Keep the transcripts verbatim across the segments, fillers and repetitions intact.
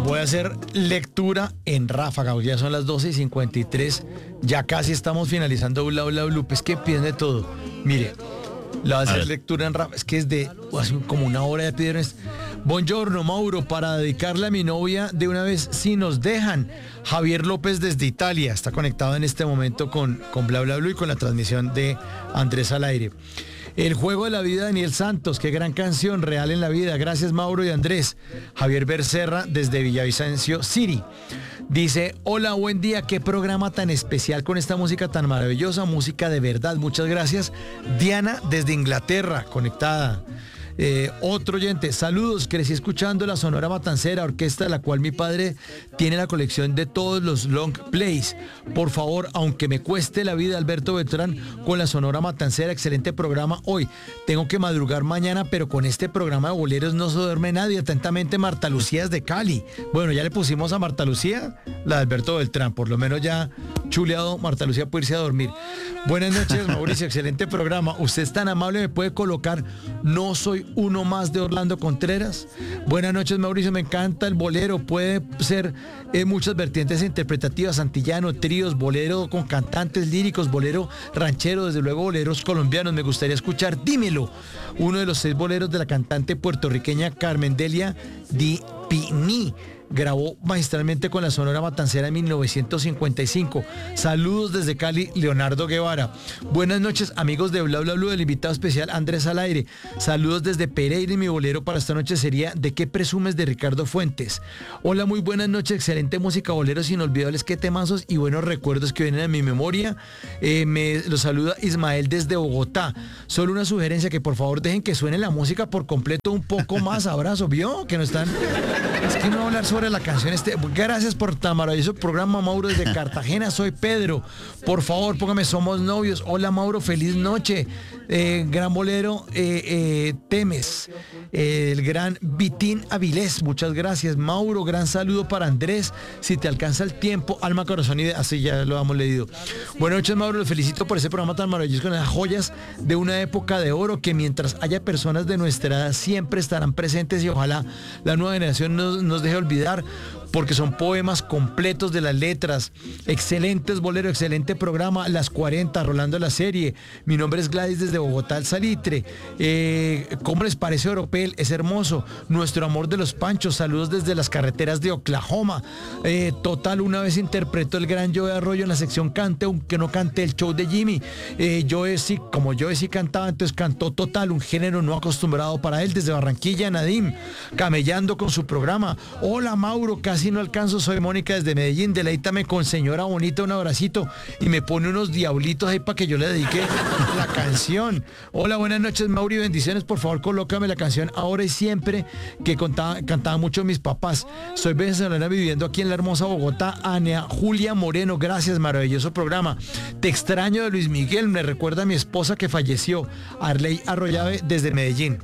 Voy a hacer lectura en ráfaga, ya son las doce y cincuenta y tres, ya casi estamos finalizando Bla Bla Blue, pues que pierde todo. Mire, la voy a hacer lectura en ráfaga, es que es de hace como una hora de pidieron. Buongiorno, Mauro, para dedicarle a mi novia de una vez si nos dejan. Javier López desde Italia, está conectado en este momento con, con Bla Bla Blue y con la transmisión de Andrés al aire. El juego de la vida, Daniel Santos, qué gran canción, real en la vida. Gracias, Mauro y Andrés. Javier Bercerra desde Villavicencio City. Dice, hola, buen día, qué programa tan especial con esta música tan maravillosa, música de verdad, muchas gracias. Diana desde Inglaterra, conectada. Eh, otro oyente, saludos, crecí escuchando la Sonora Matancera, orquesta de la cual mi padre tiene la colección de todos los long plays. Por favor, aunque me cueste la vida, Alberto Beltrán, con la Sonora Matancera, excelente programa hoy. Tengo que madrugar mañana, pero con este programa de boleros no se duerme nadie. Atentamente, Marta Lucía es de Cali. Bueno, ya le pusimos a Marta Lucía la de Alberto Beltrán, por lo menos ya chuleado, Marta Lucía puede irse a dormir. Buenas noches, Mauricio, excelente programa. Usted es tan amable, me puede colocar No soy uno más de Orlando Contreras. Buenas noches, Mauricio, me encanta el bolero, puede ser eh, muchas vertientes interpretativas, antillano, tríos, bolero con cantantes líricos, bolero ranchero, desde luego boleros colombianos. Me gustaría escuchar Dímelo, uno de los seis boleros de la cantante puertorriqueña Carmen Delia Di Pini. Grabó magistralmente con la Sonora Matancera en mil novecientos cincuenta y cinco. Saludos desde Cali, Leonardo Guevara. Buenas noches, amigos de Bla Bla Blue, del invitado especial Andrés al aire. Saludos desde Pereira y mi bolero para esta noche sería ¿De qué presumes? De Ricardo Fuentes. Hola, muy buenas noches, excelente música, boleros inolvidables, qué temazos y buenos recuerdos que vienen a mi memoria. Eh, me los saluda Ismael desde Bogotá. Solo una sugerencia, que por favor dejen que suene la música por completo un poco más. Abrazo, ¿vio? Que no están... Es que no voy a hablar sobre la canción este. Gracias por tan maravilloso programa, Mauro, desde Cartagena. Soy Pedro. Por favor, póngame Somos Novios. Hola, Mauro, feliz noche. Eh, gran bolero, eh, eh, Temes. Eh, el gran Vitín Avilés. Muchas gracias, Mauro. Gran saludo para Andrés. Si te alcanza el tiempo, alma, corazón y de... Así ya lo hemos leído. Buenas noches, Mauro. Los felicito por ese programa tan maravilloso con las joyas de una época de oro que mientras haya personas de nuestra edad siempre estarán presentes y ojalá la nueva generación nos, nos deje olvidar, porque son poemas completos de las letras, excelentes boleros, excelente programa, Las cuarenta, Rolando la serie. Mi nombre es Gladys desde Bogotá, el Salitre. Eh, ¿Cómo les parece Oropel? Es hermoso. Nuestro amor de los Panchos, saludos desde las carreteras de Oklahoma. Eh, total, una vez interpretó el gran Joe Arroyo en la sección Cante, aunque no cante el show de Jimmy. Eh, Joe sí, como Joe sí cantaba, entonces cantó Total, un género no acostumbrado para él, desde Barranquilla, Nadim, camellando con su programa. Hola, Mauro, casi si no alcanzo, soy Mónica desde Medellín, deleítame con Señora Bonita, un abracito, y me pone unos diablitos ahí para que yo le dedique la canción. Hola, buenas noches, Mauri, bendiciones, por favor colócame la canción Ahora y Siempre, que contaba, cantaba mucho mis papás. Soy venezolana viviendo aquí en la hermosa Bogotá. Ana Julia Moreno, gracias, maravilloso programa. Te extraño de Luis Miguel, me recuerda a mi esposa que falleció. Arley Arroyave desde Medellín.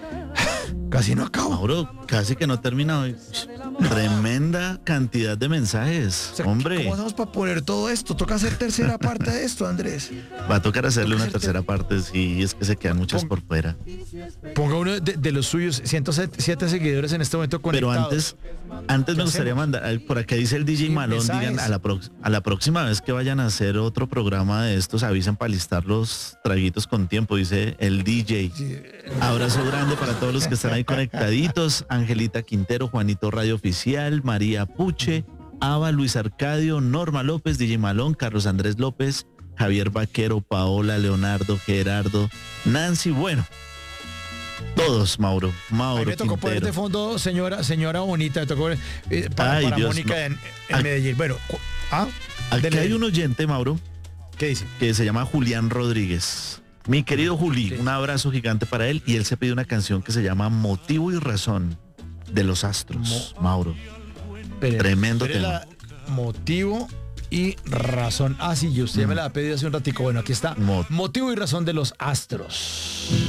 Casi no acabo. Mauro, casi que no termina hoy. Tremenda cantidad de mensajes, o sea, hombre. ¿Cómo hacemos para poner todo esto? Toca hacer tercera parte de esto, Andrés. Va a tocar hacerle una tercera parte, sí, es que se quedan muchas por fuera. Ponga uno de, de los suyos, ciento siete seguidores en este momento conectados. Pero antes, antes me gustaría mandar, por acá dice el D J Sí, Malón, mensajes. digan, a la, pro, a la próxima vez que vayan a hacer otro programa de estos, avisen para listar los traguitos con tiempo, dice el D J. Abrazo grande para todos los que están ahí conectaditos. Angelita Quintero, Juanito Radio Oficial, María Puche, Ava, Luis Arcadio, Norma López, D J Malón, Carlos Andrés López, Javier Vaquero, Paola, Leonardo, Gerardo, Nancy, bueno, todos, Mauro, Mauro Ahí me tocó poner Quintero. de fondo señora, señora Bonita, me tocó eh, para, Ay, para Dios, Mónica no. en, en Aquí- Medellín. Bueno, cu- ¿ah? Aquí Dele. hay un oyente, Mauro, ¿Qué dice? que se llama Julián Rodríguez. Mi querido Juli, Sí. un abrazo gigante para él, y él se pide una canción que se llama Motivo y Razón de los Astros, Mauro. Espere, Tremendo espere tema. la- motivo y razón. Ah, sí, yo usted ya me la ha pedido hace un ratico. Bueno, aquí está. Mo- Motivo y razón de los Astros.